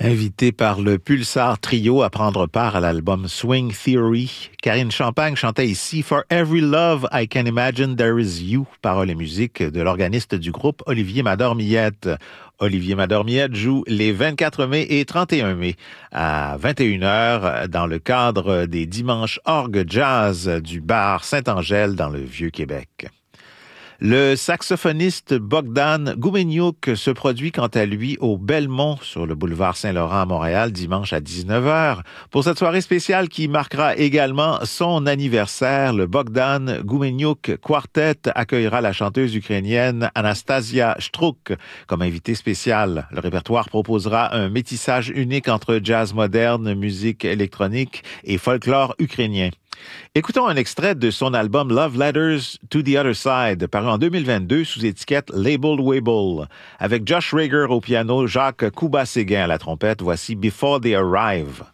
Invitée par le Pulsar Trio à prendre part à l'album Swing Theory, Karine Champagne chantait ici For Every Love I Can Imagine There Is You, paroles et musique de l'organiste du groupe Olivier Madormillette. Olivier Madormillette joue les 24 mai et 31 mai à 21h dans le cadre des Dimanches Orgue Jazz du bar Saint-Angèle dans le Vieux-Québec. Le saxophoniste Bogdan Goumenyuk se produit quant à lui au Belmont sur le boulevard Saint-Laurent à Montréal dimanche à 19h. Pour cette soirée spéciale qui marquera également son anniversaire, le Bogdan Goumenyuk Quartet accueillera la chanteuse ukrainienne Anastasia Struk comme invitée spéciale. Le répertoire proposera un métissage unique entre jazz moderne, musique électronique et folklore ukrainien. Écoutons un extrait de son album Love Letters to the Other Side, paru en 2022 sous étiquette Label Wable. Avec Josh Rager au piano, Jacques Kuba-Séguin à la trompette, voici Before They Arrive.